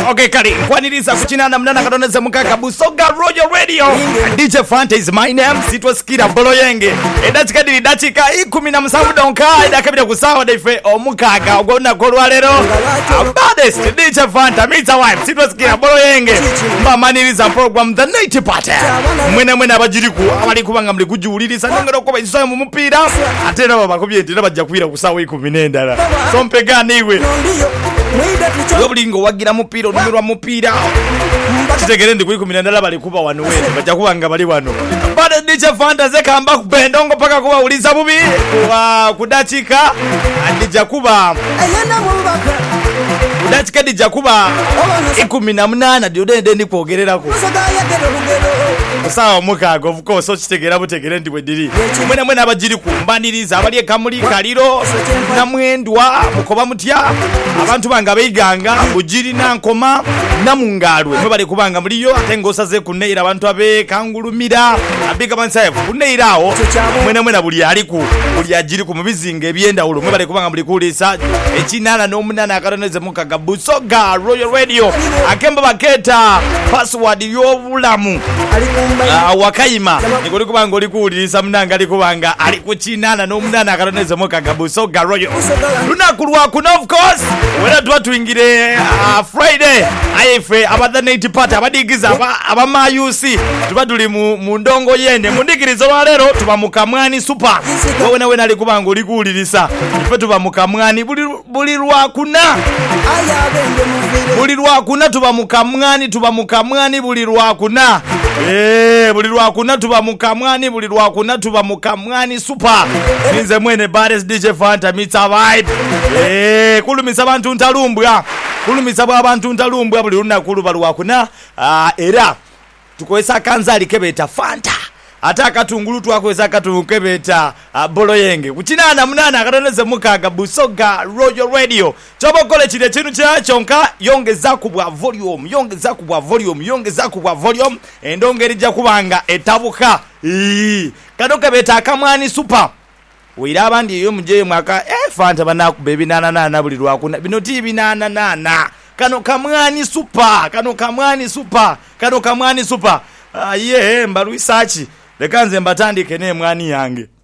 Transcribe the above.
Okay, kali kwaniriza kuchinana mnana kadoneze mukaka Busoga Royal Radio. DJ Fanta is my name. Sitwasikira bolo yenge. Edachikadiri dachika 17 donka idakabira kusawa daife omukaka ogona kolwa lero. Baddest DJ Fanta meets a wife. Sitwasikira bolo yenge. Mamaniriza program the night party. Mwene abajiriku abali kubanga mli kujulirisa nongero ko bayisoye mu mupira. Atera babakubyendira bajja kwira kusawa 19 so mpegana iwe. Yobulingo wagira mupira numirwa mupira kitegere ndi kuri 19 bali kuba wanu wene bajja kubanga bali wano bade DJ Fanta zekamba kubendongo paka kuba uliza bubi kudachika andija kuba kudachika dija kuba 18 diodende ndi kwogererako sawa mukago of course so kitegera butegere ndi bwediri mwene abajiri kumbaniriza abali ekamuli kaliro na mwendwa mukoba mutya abantu banga beiganga bujiri nankoma namungalwe mwe bali kubanga muliyo atengosa ze kuneira abantu abe kangulumira abiga bansayefu kuneirawo mwene buli aliku buli ajiri ku mubizinga ebyenda ulo mwe bali kubanga muli kulisa ekinana n'omunana akaroneze mukaga Busoga Royal Radio akemba baketa password y'obulamu wakayima nikuri kubanga oli kuulirisa munanga ali kubanga ali kuchinana n'omunana akaroneze mukaga Busoga Royal lunakulwa kuno of course wera twatuingire Friday IFA abadha 90 part abadigiza abamayusi tubaduli mu ndongo yende mundikirizo lero tuba mukamwani super wena ali kubanga oli kuulirisa ife tuba mukamwani buli lwakuna tuba mukamwani buli lwakuna buli lwakuna tuba mukamwani super ninze mwene Baddest DJ Fanta meets a vibe kulumisa abantu ntalumbwa buli lunaku lwakuna era tukozesa kanzali kebeta Fanta ate akatungulu twakozesa akatungulu kebeta bolo yenge kuchinana munana akatoneze mukaga Busoga Royal Radio chobokole chile chinu kyonka yongeza kubwa volume endongeri ja kubanga etabuka kano kebeta akamwani super wira abandi yo muje mwaka Fanta banaku baby nana buli lwakuna bino tibi nana kano kamwani super mbalu isachi lekanze mbatandike ne mwani yange